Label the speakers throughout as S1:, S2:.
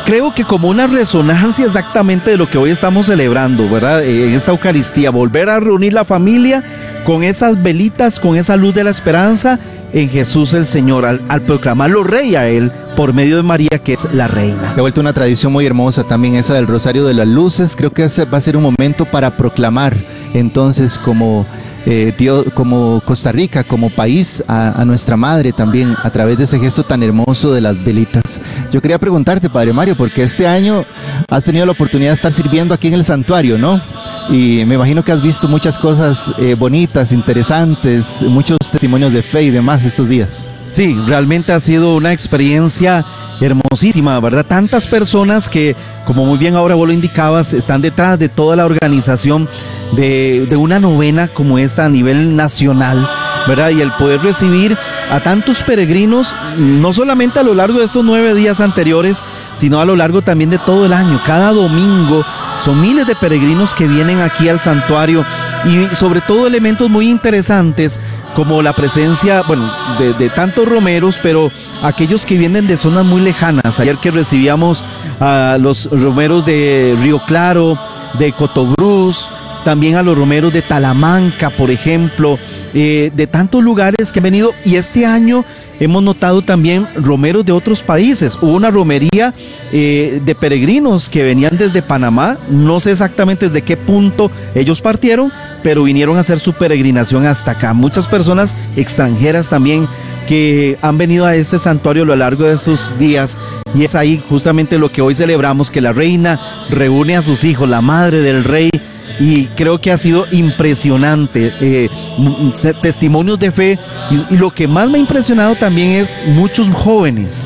S1: creo que como una resonancia exactamente de lo que hoy estamos celebrando, ¿verdad? En esta Eucaristía, volver a reunir la familia con esas velitas, con esa luz de la esperanza en Jesús el Señor, al proclamarlo Rey a Él por medio de María, que es la Reina.
S2: Se ha vuelto una tradición muy hermosa también esa del Rosario de las Luces. Creo que ese va a ser un momento para proclamar entonces como Dios, como Costa Rica, como país, a nuestra Madre también, a través de ese gesto tan hermoso de las velitas. Yo quería preguntarte, Padre Mario, porque este año has tenido la oportunidad de estar sirviendo aquí en el santuario, ¿no? Y me imagino que has visto muchas cosas bonitas, interesantes, muchos testimonios de fe y demás estos días.
S1: Sí, realmente ha sido una experiencia hermosísima, ¿verdad? Tantas personas que, como muy bien ahora vos lo indicabas, están detrás de toda la organización de una novena como esta a nivel nacional, ¿verdad? Y el poder recibir a tantos peregrinos, no solamente a lo largo de estos 9 días anteriores, sino a lo largo también de todo el año. Cada domingo son miles de peregrinos que vienen aquí al santuario y sobre todo elementos muy interesantes como la presencia, bueno, de tantos romeros, pero aquellos que vienen de zonas muy lejanas. Ayer que recibíamos a los romeros de Río Claro, de Cotobruz, también a los romeros de Talamanca, por ejemplo, de tantos lugares que han venido, y este año hemos notado también romeros de otros países. Hubo una romería de peregrinos que venían desde Panamá, no sé exactamente desde qué punto ellos partieron, pero vinieron a hacer su peregrinación hasta acá. Muchas personas extranjeras también que han venido a este santuario a lo largo de estos días, y es ahí justamente lo que hoy celebramos, que la reina reúne a sus hijos, la madre del rey. Y creo que ha sido impresionante, testimonios de fe, y lo que más me ha impresionado también es muchos jóvenes.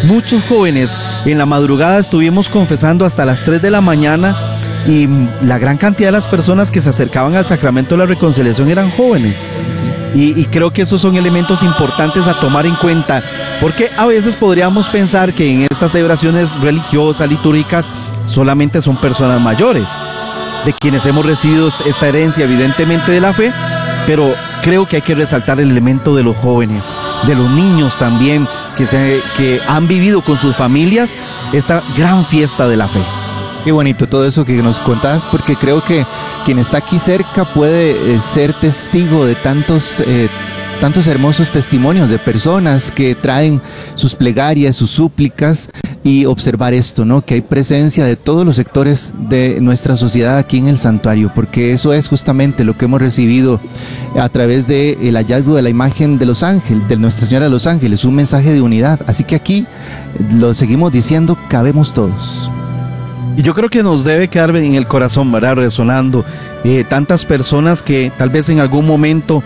S1: En la madrugada estuvimos confesando hasta las 3 de la mañana y la gran cantidad de las personas que se acercaban al sacramento de la reconciliación eran jóvenes. Sí. Y creo que esos son elementos importantes a tomar en cuenta, porque a veces podríamos pensar que en estas celebraciones religiosas, litúrgicas, solamente son personas mayores, de quienes hemos recibido esta herencia evidentemente de la fe, pero creo que hay que resaltar el elemento de los jóvenes, de los niños también, que han vivido con sus familias esta gran fiesta de la fe.
S2: Qué bonito todo eso que nos contás, porque creo que quien está aquí cerca puede ser testigo de tantos hermosos testimonios de personas que traen sus plegarias, sus súplicas, y observar esto, ¿no? Que hay presencia de todos los sectores de nuestra sociedad aquí en el santuario, porque eso es justamente lo que hemos recibido a través del hallazgo de la imagen de los ángeles, de Nuestra Señora de los Ángeles, un mensaje de unidad. Así que aquí lo seguimos diciendo, cabemos todos.
S1: Y yo creo que nos debe quedar en el corazón, ¿verdad? Resonando tantas personas que tal vez en algún momento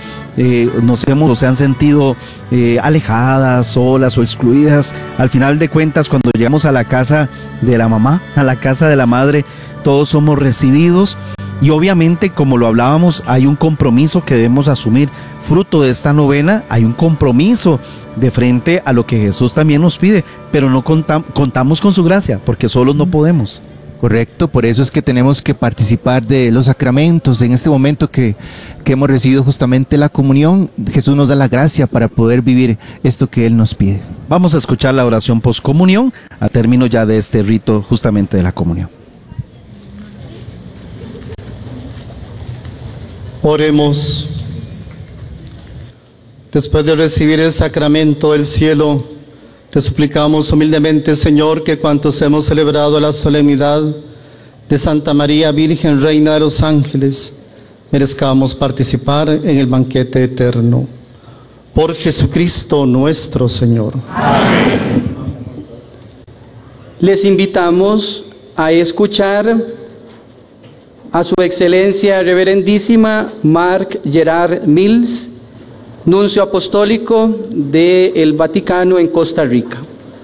S1: se han sentido alejadas, solas o excluidas. Al final de cuentas, cuando llegamos a la casa de la mamá, a la casa de la madre, todos somos recibidos. Y obviamente, como lo hablábamos, hay un compromiso que debemos asumir. Fruto de esta novena, hay un compromiso de frente a lo que Jesús también nos pide, pero no contamos con su gracia, porque solos no podemos.
S2: Correcto, por eso es que tenemos que participar de los sacramentos. En este momento que hemos recibido justamente la comunión, Jesús nos da la gracia para poder vivir esto que Él nos pide.
S1: Vamos a escuchar la oración postcomunión a término ya de este rito justamente de la comunión.
S3: Oremos. Después de recibir el sacramento del cielo, te suplicamos humildemente, Señor, que cuantos hemos celebrado la solemnidad de Santa María Virgen, Reina de los Ángeles, merezcamos participar en el banquete eterno. Por Jesucristo nuestro Señor.
S4: Amén. Les invitamos a escuchar a Su Excelencia Reverendísima Mark Gerard Mills, Nuncio Apostólico del Vaticano en Costa Rica.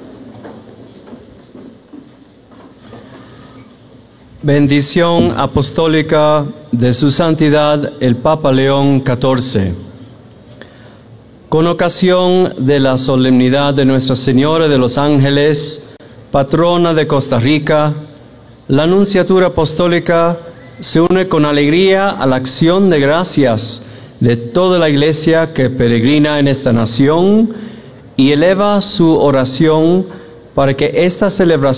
S5: Bendición apostólica de Su Santidad el Papa León XIV. Con ocasión de la solemnidad de Nuestra Señora de los Ángeles, patrona de Costa Rica, la Nunciatura Apostólica se une con alegría a la acción de gracias de toda la Iglesia que peregrina en esta nación y eleva su oración para que esta celebración